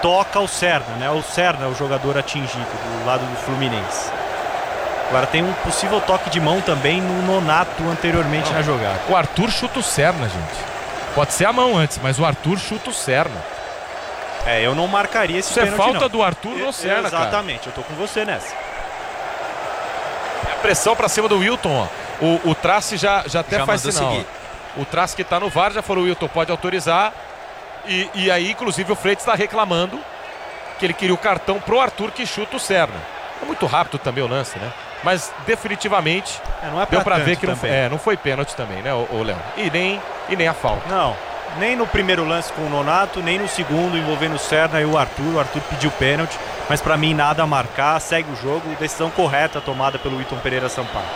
toca o Serna, né? O Serna é o jogador atingido do lado do Fluminense. Agora tem um possível toque de mão também no Nonato anteriormente na jogada. O Arthur chuta o Serna, gente. Pode ser a mão antes, mas o Arthur chuta o Serna. Eu não marcaria esse pênalti. Isso é falta não. do Arthur no Serna, exatamente, cara. Eu tô com você nessa. É a pressão pra cima do Wilton, ó. O Trace já até faz sinal. Seguir. O Trace que tá no VAR já falou, o Wilton pode autorizar. E aí, inclusive, o Freitas está reclamando que ele queria o cartão pro Arthur que chuta o Serna. É muito rápido também o lance, né? Mas definitivamente deu pra ver que não foi pênalti também, né, o Léo? E nem a falta. Não, nem no primeiro lance com o Nonato, nem no segundo envolvendo o Serna e o Arthur. O Arthur pediu pênalti, mas pra mim nada a marcar, segue o jogo, decisão correta tomada pelo Wilton Pereira Sampaio.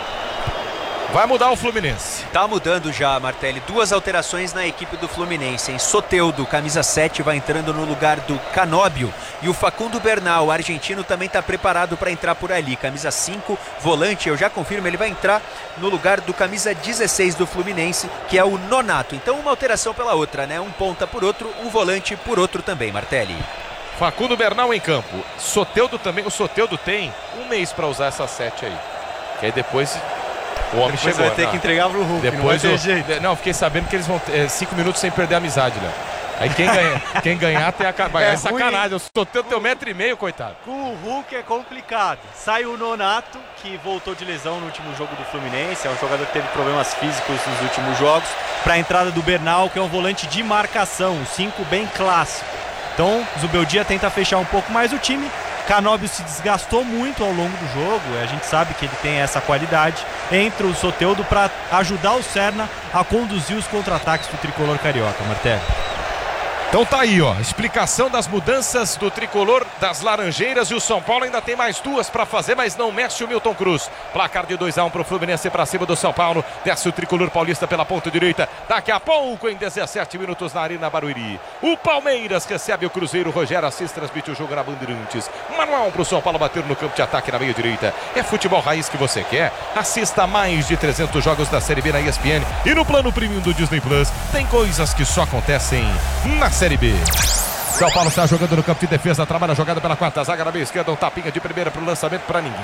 Vai mudar o Fluminense. Tá mudando já, Martelli. 2 alterações na equipe do Fluminense, hein? Soteldo, camisa 7, vai entrando no lugar do Canóbio. E o Facundo Bernal, o argentino, também tá preparado para entrar por ali. Camisa 5, volante, eu já confirmo, ele vai entrar no lugar do camisa 16 do Fluminense, que é o Nonato. Então uma alteração pela outra, né? Um ponta por outro, um volante por outro também, Martelli. Facundo Bernal em campo. Soteldo também. O Soteldo tem um mês para usar essa 7 aí. Que aí depois... O homem depois chegou, vai ter que entregar pro Hulk, depois não vai ter jeito. Não, fiquei sabendo que eles vão 5 minutos sem perder a amizade, Léo. Aí quem ganhar tem a... É sacanagem, eu sou teu 1,5 m, coitado. Com o Hulk é complicado. Sai o Nonato, que voltou de lesão no último jogo do Fluminense, é um jogador que teve problemas físicos nos últimos jogos, para a entrada do Bernal, que é um volante de marcação, um 5 bem clássico. Então, Zubeldia tenta fechar um pouco mais o time. Canóbio se desgastou muito ao longo do jogo, a gente sabe que ele tem essa qualidade. Entra o Soteldo para ajudar o Serna a conduzir os contra-ataques do tricolor carioca, Martelli. Então tá aí, ó, explicação das mudanças do tricolor das Laranjeiras, e o São Paulo ainda tem mais 2 para fazer, mas não mexe o Milton Cruz. Placar de 2-1 pro Fluminense para cima do São Paulo. Desce o tricolor paulista pela ponta direita. Daqui a pouco, em 17 minutos na Arena Barueri, o Palmeiras recebe o Cruzeiro. Rogério Assis transmite o jogo na Bandeirantes. Manual pro São Paulo bater no campo de ataque na meia direita. É futebol raiz que você quer? Assista mais de 300 jogos da Série B na ESPN e no plano premium do Disney Plus. Tem coisas que só acontecem na Série B. São Paulo está jogando no campo de defesa, trabalha a jogada pela quarta zaga na meia esquerda, um tapinha de primeira para o lançamento para ninguém.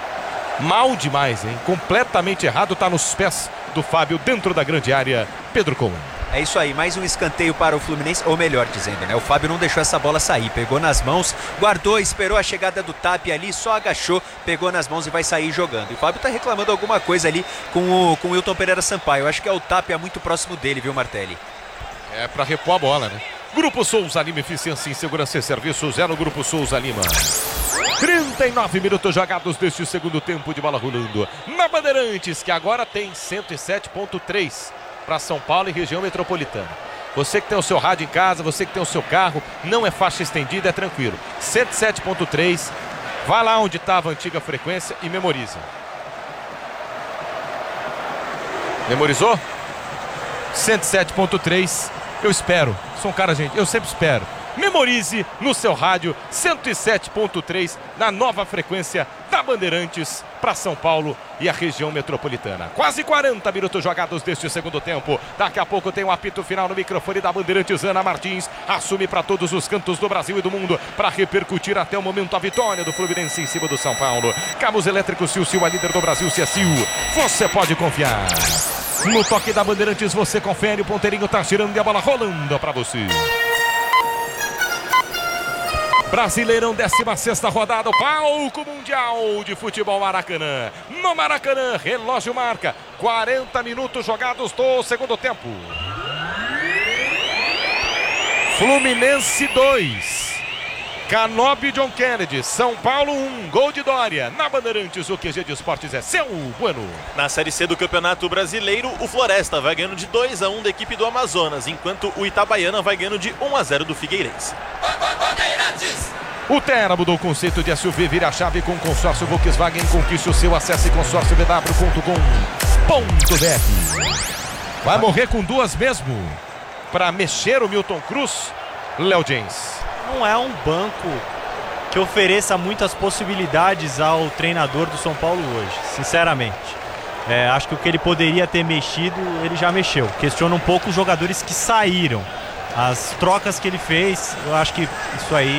Mal demais, hein? Completamente errado, tá nos pés do Fábio dentro da grande área. Pedro Cohen. É isso aí, mais um escanteio para o Fluminense, ou melhor dizendo, né? O Fábio não deixou essa bola sair, pegou nas mãos, guardou, esperou a chegada do Tapia ali, só agachou, pegou nas mãos e vai sair jogando. E o Fábio tá reclamando alguma coisa ali com o Wilton Pereira Sampaio. Eu acho que é o Tapia muito próximo dele, viu, Martelli? É para repor a bola, né? Grupo Souza Lima, eficiência em segurança e serviços é no Grupo Souza Lima. 39 minutos jogados deste segundo tempo de bola rolando. Na Bandeirantes, que agora tem 107.3 para São Paulo e região metropolitana. Você que tem o seu rádio em casa, você que tem o seu carro, não é faixa estendida, é tranquilo. 107.3, vai lá onde estava a antiga frequência e memoriza. Memorizou? 107.3. Eu espero, sou um cara, gente, eu sempre espero. Memorize no seu rádio 107.3 na nova frequência da Bandeirantes para São Paulo e a região metropolitana. Quase 40 minutos jogados deste segundo tempo. Daqui a pouco tem um apito final no microfone da Bandeirantes. Ana Martins assume para todos os cantos do Brasil e do mundo para repercutir até o momento a vitória do Fluminense em cima do São Paulo. Cabos elétricos Sil, a líder do Brasil, Sil. Você pode confiar. No toque da Bandeirantes você confere, o ponteirinho tá girando e a bola rolando para você. Brasileirão, 16ª rodada, o palco mundial de futebol Maracanã. No Maracanã, relógio marca 40 minutos jogados do segundo tempo. Fluminense 2. Canóbio e John Kennedy, São Paulo 1, gol de Dória. Na Bandeirantes, o QG de Esportes é seu, Bueno. Na Série C do Campeonato Brasileiro, o Floresta vai ganhando de 2-1 da equipe do Amazonas, enquanto o Itabaiana vai ganhando de 1-0 do Figueirense. O Terra mudou o conceito de SUV, vira a chave com o consórcio Volkswagen, conquiste o seu, acesse consórciovw.com.br. Vai morrer com 2 mesmo, para mexer o Milton Cruz, Léo James. Não é um banco que ofereça muitas possibilidades ao treinador do São Paulo hoje, sinceramente. Acho que o que ele poderia ter mexido, ele já mexeu. Questiona um pouco os jogadores que saíram. As trocas que ele fez, eu acho que isso aí